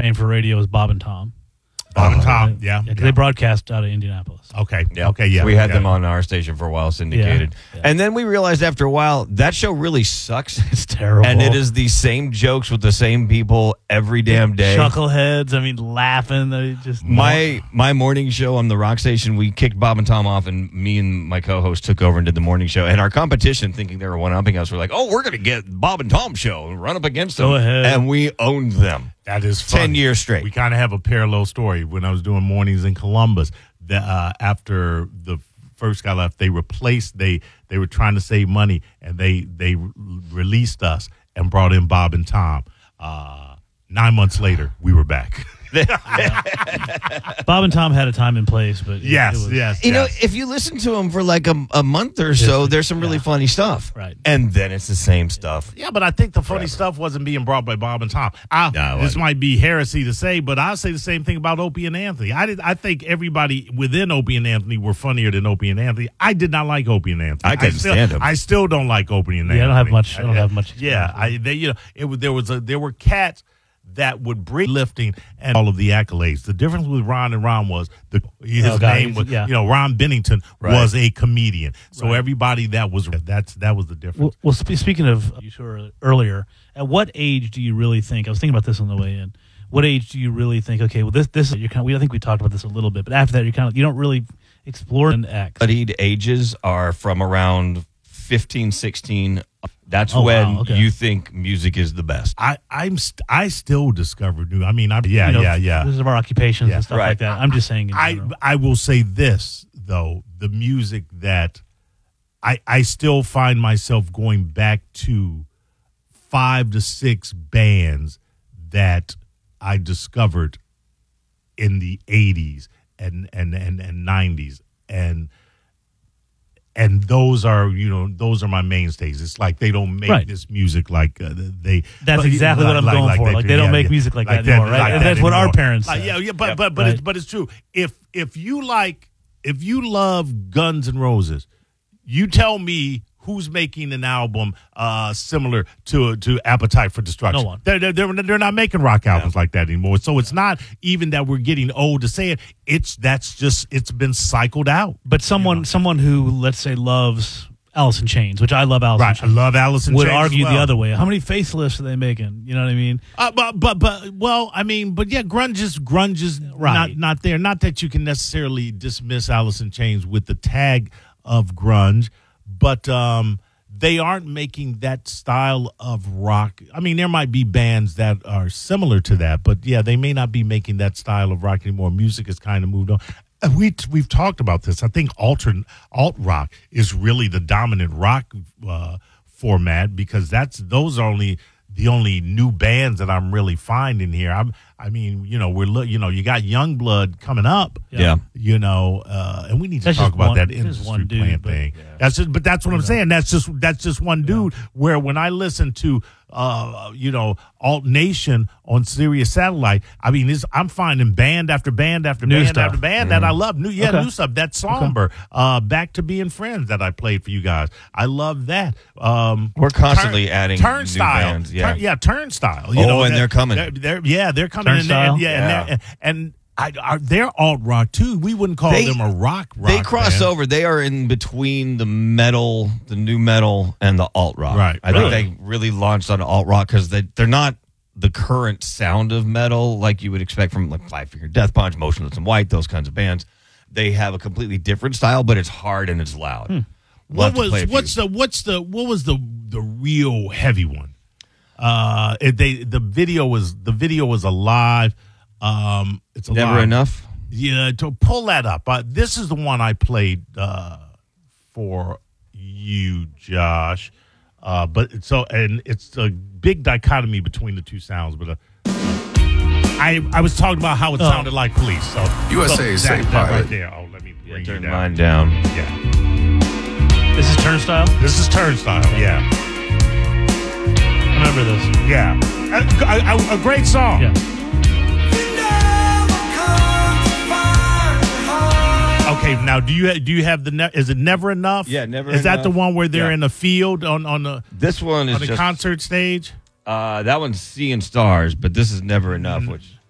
fame for radio is Bob and Tom. Bob and Tom, yeah. They broadcast out of Indianapolis. Okay. Yep. Okay, yeah. We had them on our station for a while, syndicated. Yeah. And then we realized after a while, that show really sucks. It's terrible. And it is the same jokes with the same people every damn day. Chuckleheads, laughing. They just My morning show on the rock station, we kicked Bob and Tom off, and me and my co-host took over and did the morning show. And our competition, thinking they were one-upping us, were like, oh, we're going to get Bob and Tom show and run up against them. Go ahead. And we owned them. That is funny. 10 years straight. We kind of have a parallel story. When I was doing mornings in Columbus, after the first guy left, they replaced, they were trying to save money, and they released us and brought in Bob and Tom. 9 months later, we were back. Bob and Tom had a time and place, but yes. You know, if you listen to them for like a month or so, there's some really funny stuff. Right. And then it's the same stuff. Yeah, but I think the funny stuff wasn't being brought by Bob and Tom. This might be heresy to say, but I'll say the same thing about Opie and Anthony. I think everybody within Opie and Anthony were funnier than Opie and Anthony. I did not like Opie and Anthony. I couldn't stand them. I still don't like Opie and Anthony. I don't have much. I don't have much. Yeah, there were cats that would bring lifting and all of the accolades. The difference with Ron and Ron was his name was Ron Bennington was a comedian. So everybody that was the difference. Well, speaking of you sure earlier, at what age do you really think? I was thinking about this on the way in. What age do you really think? Okay, well this is I think we talked about this a little bit, but after that you don't really explore an X. Studied ages are from around 15, 16. That's when you think music is the best. I still discover new. I mean, This is our occupations and stuff like that. I'm just saying. I will say this though: the music that I still find myself going back to 5 to 6 bands that I discovered in the 80s and 90s and those are my mainstays. It's like they don't make this music like they. That's exactly what I'm going for. Like they don't make music like that anymore, right? And that's what our parents said. But it's true. If you love Guns N' Roses, you tell me who's making an album similar to Appetite for Destruction. No one. They're not making rock albums like that anymore. So it's not even that we're getting old to say it. It's been cycled out. But someone who, let's say, loves Alice in Chains, which I love Alice in Chains. I love Alice in Chains. Would argue the other way. How many facelifts are they making? You know what I mean? Grunge is not there. Not that you can necessarily dismiss Alice in Chains with the tag of grunge. But they aren't making that style of rock. I mean, there might be bands that are similar to that, but they may not be making that style of rock anymore. Music has kind of moved on. We've talked about this. I think alt rock is really the dominant rock format because those are the only new bands that I'm really finding here. You got Youngblood coming up. Yeah. And we need to talk about that industry plant thing. Yeah. That's what I'm saying. That's just one dude. Where when I listen to Alt Nation on Sirius Satellite, I'm finding band after band after new band stuff. after band that I love. New stuff. That Somber, Back to Being Friends that I played for you guys. I love that. We're constantly adding Turnstile. new bands. Turnstile. And they're coming. They're coming Turnstile? in there. And they're alt rock too. We wouldn't call them a rock. They cross band. over. They are in between the new metal, and the alt rock. Right. I think they really launched on alt rock because they're not the current sound of metal like you would expect from like Five Finger Death Punch, Motionless in White, those kinds of bands. They have a completely different style, but it's hard and it's loud. What was the real heavy one? The video was alive. It's alive. Never Enough. Yeah, to pull that up. This is the one I played for you, Josh. And it's a big dichotomy between the two sounds. But I was talking about how it sounded like Police. So USA Safe Pilot right there. Oh, let me bring Turn you down. mine down. Yeah. This is Turnstile? This is Turnstile. Yeah. I remember this. Yeah. A great song. Yeah. Okay, now do you have is it Never Enough? Yeah, Never Is that Enough. the one where they're in a field on the This one is on the just concert stage? that one's Seeing Stars, but this is Never Enough, which